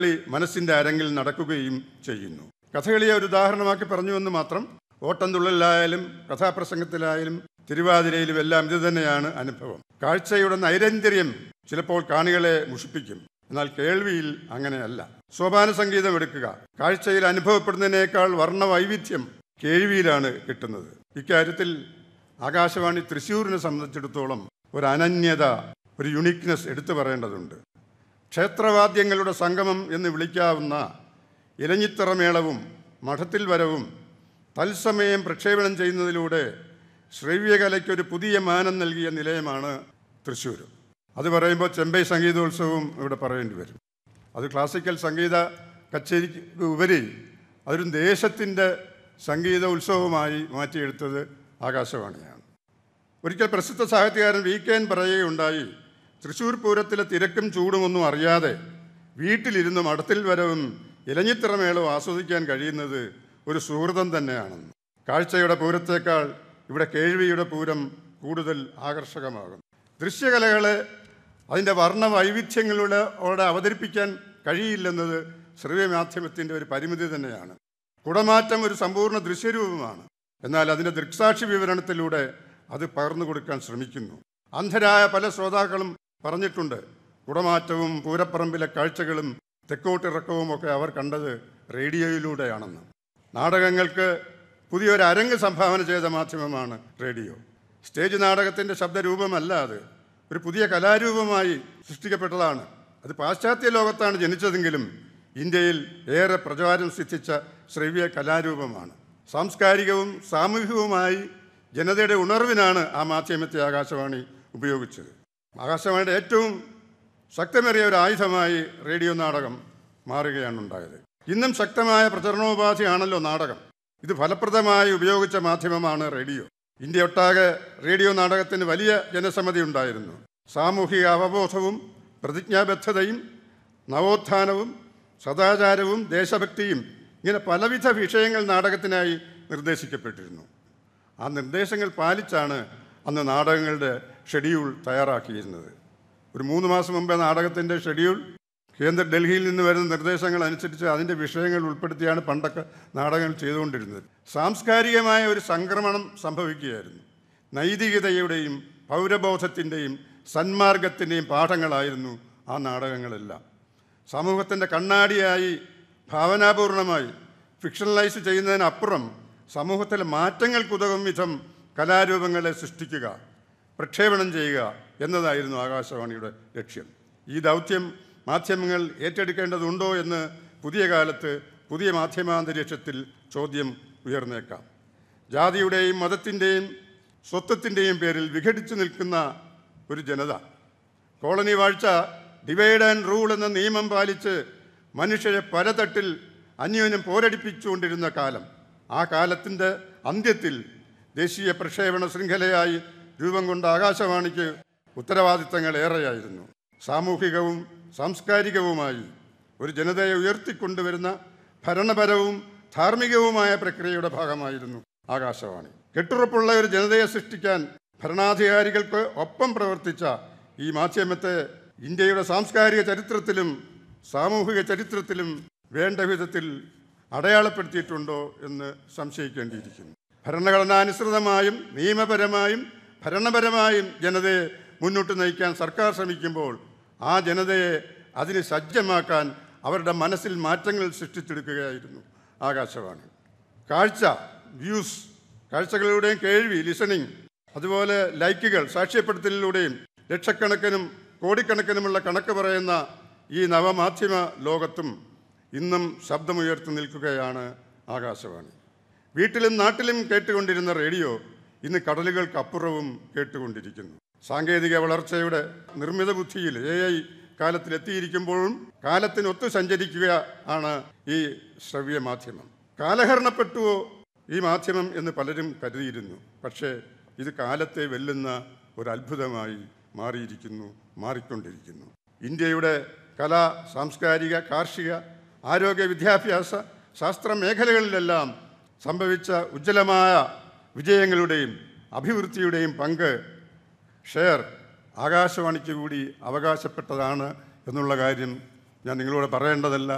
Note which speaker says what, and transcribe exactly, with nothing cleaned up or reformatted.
Speaker 1: കളി മനസ്സിൻ്റെ അരങ്ങിൽ നടക്കുകയും ചെയ്യുന്നു. കഥകളിയെ ഒരു ഉദാഹരണമാക്കി പറഞ്ഞുവെന്ന് മാത്രം. ഓട്ടംതുള്ളലിലായാലും കഥാപ്രസംഗത്തിലായാലും തിരുവാതിരയിലും എല്ലാം ഇത് തന്നെയാണ് അനുഭവം. കാഴ്ചയുടെ നൈരന്തര്യം ചിലപ്പോൾ കാണികളെ മുഷിപ്പിക്കും, എന്നാൽ കേൾവിയിൽ അങ്ങനെയല്ല. സോപാന സംഗീതം എടുക്കുക. കാഴ്ചയിൽ അനുഭവപ്പെടുന്നതിനേക്കാൾ വർണ്ണവൈവിധ്യം കേൾവിയിലാണ് കിട്ടുന്നത്. ഇക്കാര്യത്തിൽ ആകാശവാണി തൃശ്ശൂരിനെ സംബന്ധിച്ചിടത്തോളം ഒരു അനന്യത, ഒരു യുണീക്നെസ് എടുത്തു പറയേണ്ടതുണ്ട്. ക്ഷേത്രവാദ്യങ്ങളുടെ സംഗമം എന്ന് വിളിക്കാവുന്ന ഇലഞ്ഞിത്തറമേളവും മഠത്തിൽ വരവും തത്സമയം പ്രക്ഷേപണം ചെയ്യുന്നതിലൂടെ ശ്രവ്യകലയ്ക്കൊരു പുതിയ മാനം നൽകിയ നിലയമാണ് തൃശ്ശൂർ. അത് പറയുമ്പോൾ ചെമ്പൈ സംഗീതോത്സവവും ഇവിടെ പറയേണ്ടി വരും. അത് ക്ലാസിക്കൽ സംഗീത കച്ചേരിക്ക് ഉപരി അതൊരു ദേശത്തിൻ്റെ സംഗീത ഉത്സവമായി മാറ്റിയെടുത്തത് ആകാശവാണിയാണ്. ഒരിക്കൽ പ്രസിദ്ധ സാഹിത്യകാരൻ വി കെ എൻ പറയുകയുണ്ടായി, തൃശ്ശൂർ പൂരത്തിലെ തിരക്കും ചൂടുമൊന്നും അറിയാതെ വീട്ടിലിരുന്ന് മഠത്തിൽ വരവും ഇലഞ്ഞിത്തറമേളവും ആസ്വദിക്കാൻ കഴിയുന്നത് ഒരു സുഹൃതം തന്നെയാണെന്ന്. കാഴ്ചയുടെ പൂരത്തേക്കാൾ ഇവിടെ കേൾവിയുടെ പൂരം കൂടുതൽ ആകർഷകമാകും. ദൃശ്യകലകളെ അതിൻ്റെ വർണ്ണ വൈവിധ്യങ്ങളിലൂടെ അവതരിപ്പിക്കാൻ കഴിയില്ലെന്നത് ശ്രവ്യമാധ്യമത്തിൻ്റെ ഒരു പരിമിതി തന്നെയാണ്. കുടമാറ്റം ഒരു സമ്പൂർണ്ണ ദൃശ്യരൂപമാണ്, എന്നാൽ അതിൻ്റെ ദൃക്സാക്ഷി വിവരണത്തിലൂടെ അത് പകർന്നു കൊടുക്കാൻ ശ്രമിക്കുന്നു. അന്ധരായ പല ശ്രോതാക്കളും പറഞ്ഞിട്ടുണ്ട്, കുടമാറ്റവും പൂരപ്പറമ്പിലെ കാഴ്ചകളും തെക്കോട്ടിറക്കവും ഒക്കെ അവർ കണ്ടത് റേഡിയോയിലൂടെയാണെന്ന്. നാടകങ്ങൾക്ക് പുതിയൊരു അരങ്ങ് സംഭാവന ചെയ്ത മാധ്യമമാണ് റേഡിയോ. സ്റ്റേജ് നാടകത്തിൻ്റെ ശബ്ദരൂപമല്ല, അത് ഒരു പുതിയ കലാരൂപമായി സൃഷ്ടിക്കപ്പെട്ടതാണ്. അത് പാശ്ചാത്യ ലോകത്താണ് ജനിച്ചതെങ്കിലും ഇന്ത്യയിൽ ഏറെ പ്രചാരം സിദ്ധിച്ച ശ്രവ്യ കലാരൂപമാണ്. സാംസ്കാരികവും സാമൂഹികവുമായി ജനതയുടെ ഉണർവിനാണ് ആ മാധ്യമത്തെ ആകാശവാണി ഉപയോഗിച്ചത്. ആകാശവാണിയുടെ ഏറ്റവും ശക്തമേറിയ ഒരു ആയുധമായി റേഡിയോ നാടകം മാറുകയാണ് ഉണ്ടായത്. ഇന്നും ശക്തമായ പ്രചരണോപാധിയാണല്ലോ നാടകം. ഇത് ഫലപ്രദമായി ഉപയോഗിച്ച മാധ്യമമാണ് റേഡിയോ. ഇന്ത്യ ഒട്ടാകെ റേഡിയോ നാടകത്തിന് വലിയ ജനസമ്മതി ഉണ്ടായിരുന്നു. സാമൂഹിക അവബോധവും പ്രതിജ്ഞാബദ്ധതയും നവോത്ഥാനവും സദാചാരവും ദേശഭക്തിയും ഇങ്ങനെ പലവിധ വിഷയങ്ങൾ നാടകത്തിനായി നിർദ്ദേശിക്കപ്പെട്ടിരുന്നു. ആ നിർദ്ദേശങ്ങൾ പാലിച്ചാണ് അന്ന് നാടകങ്ങളുടെ ഷെഡ്യൂൾ തയ്യാറാക്കിയിരുന്നത്. ഒരു മൂന്ന് മാസം മുമ്പേ നാടകത്തിൻ്റെ ഷെഡ്യൂൾ കേന്ദ്ര ഡൽഹിയിൽ നിന്ന് വരുന്ന നിർദ്ദേശങ്ങൾ അനുസരിച്ച് അതിൻ്റെ വിഷയങ്ങൾ ഉൾപ്പെടുത്തിയാണ് പണ്ടൊക്കെ നാടകങ്ങൾ ചെയ്തുകൊണ്ടിരുന്നത്. സാംസ്കാരികമായ ഒരു സംക്രമണം സംഭവിക്കുകയായിരുന്നു. നൈതികതയുടെയും പൗരബോധത്തിൻ്റെയും സന്മാർഗത്തിൻ്റെയും പാഠങ്ങളായിരുന്നു ആ നാടകങ്ങളെല്ലാം. സമൂഹത്തിൻ്റെ കണ്ണാടിയായി ഭാവനാപൂർണമായി ഫിക്ഷണലൈസ് ചെയ്യുന്നതിനപ്പുറം സമൂഹത്തിലെ മാറ്റങ്ങൾക്കുതകും വിധം കലാരൂപങ്ങളെ സൃഷ്ടിക്കുക, പ്രക്ഷേപണം ചെയ്യുക എന്നതായിരുന്നു ആകാശവാണിയുടെ ലക്ഷ്യം. ഈ ദൗത്യം മാധ്യമങ്ങൾ ഏറ്റെടുക്കേണ്ടതുണ്ടോ എന്ന് പുതിയ കാലത്ത് പുതിയ മാധ്യമാന്തരീക്ഷത്തിൽ ചോദ്യം ഉയർന്നേക്കാം. ജാതിയുടെയും മതത്തിൻ്റെയും സ്വത്വത്തിൻ്റെയും പേരിൽ വിഘടിച്ചു നിൽക്കുന്ന ഒരു ജനത, കോളനി വാഴ്ച, ഡിവൈഡ് ആൻഡ് റൂൾ എന്ന നിയമം പാലിച്ച് മനുഷ്യരെ പലതട്ടിൽ അന്യോന്യം പോരടിപ്പിച്ചുകൊണ്ടിരുന്ന കാലം. ആ കാലത്തിൻ്റെ അന്ത്യത്തിൽ ദേശീയ പ്രക്ഷേപണ ശൃംഖലയായി രൂപം കൊണ്ട ആകാശവാണിക്ക് ഉത്തരവാദിത്തങ്ങൾ ഏറെയായിരുന്നു. സാമൂഹികവും സാംസ്കാരികവുമായി ഒരു ജനതയെ ഉയർത്തിക്കൊണ്ടുവരുന്ന ഭരണപരവും ധാർമ്മികവുമായ പ്രക്രിയയുടെ ഭാഗമായിരുന്നു ആകാശവാണി. കെട്ടുറപ്പുള്ള ഒരു ജനതയെ സൃഷ്ടിക്കാൻ ഭരണാധികാരികൾക്ക് ഒപ്പം പ്രവർത്തിച്ച ഈ മാധ്യമത്തെ ഇന്ത്യയുടെ സാംസ്കാരിക ചരിത്രത്തിലും സാമൂഹിക ചരിത്രത്തിലും വേണ്ട വിധത്തിൽ അടയാളപ്പെടുത്തിയിട്ടുണ്ടോ എന്ന് സംശയിക്കേണ്ടിയിരിക്കുന്നു. ഭരണഘടനാനുസൃതമായും നിയമപരമായും ഭരണപരമായും ജനതയെ മുന്നോട്ട് നയിക്കാൻ സർക്കാർ ശ്രമിക്കുമ്പോൾ ആ ജനതയെ അതിന് സജ്ജമാക്കാൻ അവരുടെ മനസ്സിൽ മാറ്റങ്ങൾ സൃഷ്ടിച്ചെടുക്കുകയായിരുന്നു ആകാശവാണി. കാഴ്ച, വ്യൂസ്, കാഴ്ചകളിലൂടെയും കേൾവി, ലിസണിങ്, അതുപോലെ ലൈക്കുകൾ, സാക്ഷ്യപ്പെടുത്തലിലൂടെയും ലക്ഷക്കണക്കിനും കോടിക്കണക്കിനുമുള്ള കണക്ക് പറയുന്ന ഈ നവമാധ്യമ ലോകത്തും ഇന്നും ശബ്ദമുയർത്തി നിൽക്കുകയാണ് ആകാശവാണി. വീട്ടിലും നാട്ടിലും കേട്ടുകൊണ്ടിരുന്ന റേഡിയോ ഇന്ന് കടലുകൾക്കപ്പുറവും കേട്ടുകൊണ്ടിരിക്കുന്നു. സാങ്കേതിക വളർച്ചയുടെ നിർമ്മിത ബുദ്ധിയിൽ എ ഐ കാലത്തിലെത്തിയിരിക്കുമ്പോഴും കാലത്തിനൊത്തു സഞ്ചരിക്കുക ആണ് ഈ ശ്രവ്യ മാധ്യമം. കാലഹരണപ്പെട്ടുവോ ഈ മാധ്യമം എന്ന് പലരും കരുതിയിരുന്നു. പക്ഷേ ഇത് കാലത്തെ വെല്ലുന്ന ഒരു അത്ഭുതമായി മാറിയിരിക്കുന്നു, മാറിക്കൊണ്ടിരിക്കുന്നു. ഇന്ത്യയുടെ കലാ, സാംസ്കാരിക, കാർഷിക, ആരോഗ്യ, വിദ്യാഭ്യാസ, ശാസ്ത്ര മേഖലകളിലെല്ലാം സംഭവിച്ച ഉജ്ജ്വലമായ വിജയങ്ങളുടെയും അഭിവൃദ്ധിയുടെയും പങ്ക് ഷെയർ ആകാശവാണിക്ക് കൂടി അവകാശപ്പെട്ടതാണ് എന്നുള്ള കാര്യം ഞാൻ നിങ്ങളോട് പറയേണ്ടതല്ല.